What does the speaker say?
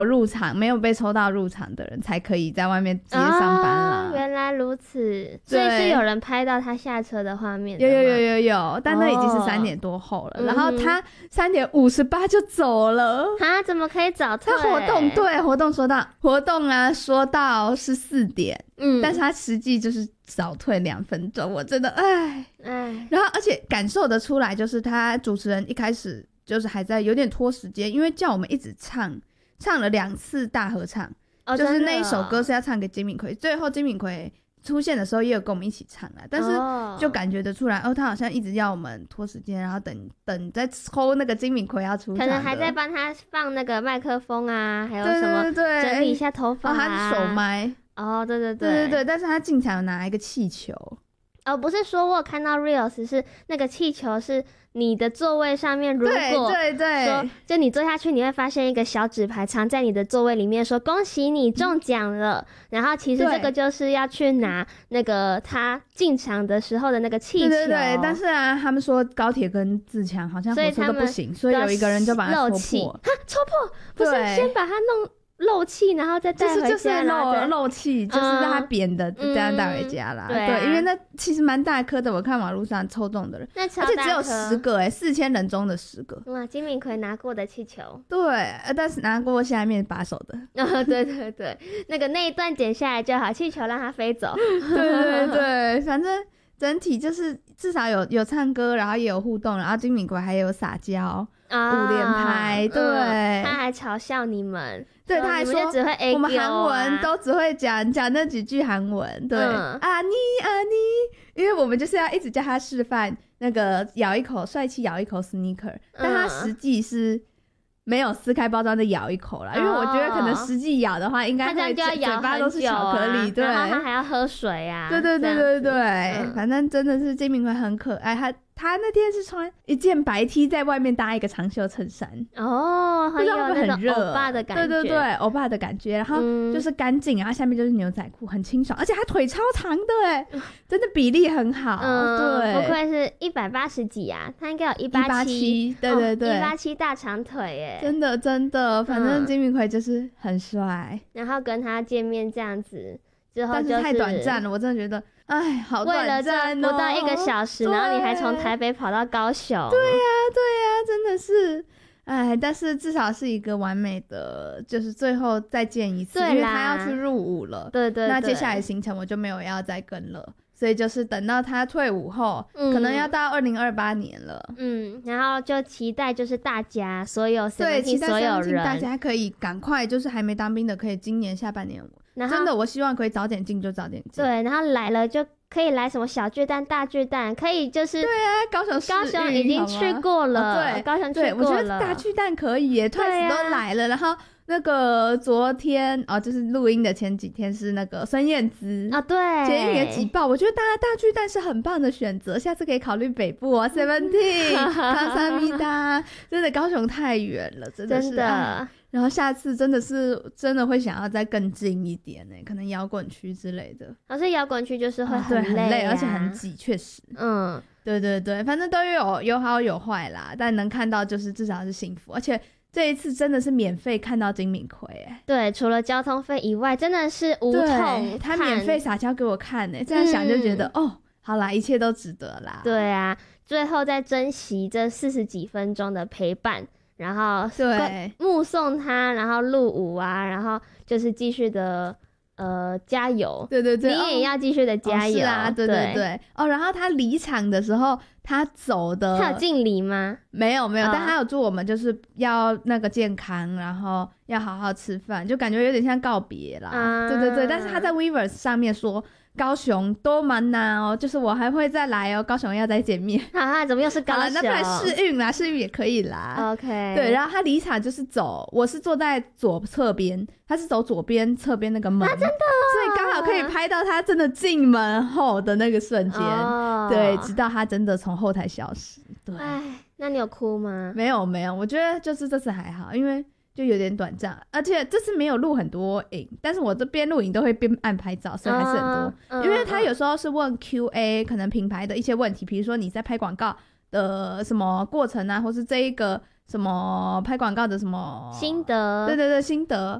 入场没有被抽到入场的人才可以在外面直接上班啦。 原来如此，所以是有人拍到他下车的画面的吗？ 有，但那已经是3点多后了，然后他3点58就走了。 怎么可以早退？ 他活动说到是4点，但是他实际就是早退2分钟，我真的然后而且感受得出来，就是他主持人一开始就是还在有点拖时间，因为叫我们一直唱了2次大合唱，就是那一首歌是要唱给金敏奎，最后金敏奎出现的时候也有跟我们一起唱啦，但是就感觉得出来他好像一直要我们拖时间，然后等再抽那个金敏奎要出场的， 可能还在帮他放那个麦克风啊，还有什么整理一下头发啊， 他是手麦对，但是他进场有拿一个气球。 不是说我有看到 reels 是那个气球是你的座位上面，如果说就你坐下去你会发现一个小纸牌藏在你的座位里面，说恭喜你中奖了，然后其实这个就是要去拿那个他进场的时候的那个气球。 对，但是他们说高铁跟自强好像火车都不行，所以有一个人就把它戳破。 戳破不是先把它弄漏气，然后再带回家， 就是漏气，就是让它扁的这样带回家啦。对，因为那其实蛮大颗的，我看网络上抽中的人，而且只有10个4000人中的10个。 哇，金敏奎拿过的气球。 对，但是拿过下面把手的。 对，那一段剪下来就好，气球让它飞走。 对，反正整体就是至少有唱歌，然后也有互动，然后金敏奎还有撒娇5连拍，对， 他还嘲笑你们。 对，他还说只会 A 我们韩文都只会讲那几句韩文，对，啊你，因为我们就是要一直叫他示范那个帅气咬一口 sneaker，但他实际是没有撕开包装的咬一口啦，因为我觉得可能实际咬的话，应该会嘴巴都是巧克力，对， 然后他还要喝水啊， 对，反正真的是金敏奎很可爱，他那天是穿一件白 T 在外面搭一个长袖衬衫， 很有那种欧巴的感觉， 对，欧巴的感觉，然后就是干净，然后下面就是牛仔裤，很清爽，而且他腿超长的真的比例很好，对， 不愧是180几啊，他应该有187， 对 187大长腿真的，反正金敏奎就是很帅， 然后跟他见面这样子之后， 但是太短暂了，我真的觉得好短暂为了这不到1个小时，然后你还从台北跑到高雄， 对呀，真的是但是至少是一个完美的，就是最后再见一次，因为他要去入伍了，对，那接下来的行程我就没有要再跟了，所以就是等到他退伍后，可能要到2028年了， 然后就期待就是大家所有对，期待所有人大家可以赶快，就是还没当兵的可以今年下半年，真的我希望可以早点进就早点进， 对，然后来了就可以来什么小巨蛋大巨蛋，可以就是对啊，高雄已经去过了，对，高雄去过了， 我觉得大巨蛋可以耶，Twice 都来了，然后那个昨天就是录音的前几天是那个孙燕姿对， 捷运也挤爆，我觉得大巨蛋是很棒的选择，下次可以考虑北部Seventeen 康萨米达，真的高雄太远了，真的是然后下次真的会想要再更近一点可能摇滚区之类的， 可是摇滚区就是会很累，而且很挤，确实，对，反正都有好有坏啦，但能看到就是至少是幸福，而且这一次真的是免费看到金敏奎对，除了交通费以外，真的是无痛， 他免费撒娇给我看这样想就觉得好啦，一切都值得啦。 对啊，最后再珍惜这40几分钟的陪伴，然后对目送他，然后入伍啊，然后就是继续的加油， 对， 你也要继续的加油， 是啊，对，然后他离场的时候，他走的， 他有敬礼吗？ 没有，但他有祝我们就是要那个健康，然后要好好吃饭，就感觉有点像告别啦，对，但是他在 Weverse 上面说高雄都蛮难就是我还会再来高雄要再见面。 怎么又是高雄？ 那不然试运也可以啦。 OK， 对，然后他离场就是走，我是坐在左侧边，他是走左边侧边那个门， 真的， 所以刚好可以拍到他真的进门后的那个瞬间。对，直到他真的从后台消失。对， 那你有哭吗？ 没有，我觉得就是这次还好，因为就有点短暂，而且这次没有录很多影，但是我这边录影都会边按拍照，所以还是很多。因为他有时候是问 QA， 可能品牌的一些问题，比如说你在拍广告的什么过程啊，或是这一个什么拍广告的什么心得， 对对对，心得，